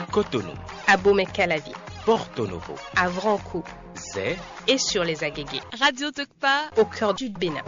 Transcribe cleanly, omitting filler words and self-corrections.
Cotonou, à Bomey-Calavi, Porto Novo, à Vranco, Zé et sur les Agégués. Radio Tokpa, au cœur du Bénin.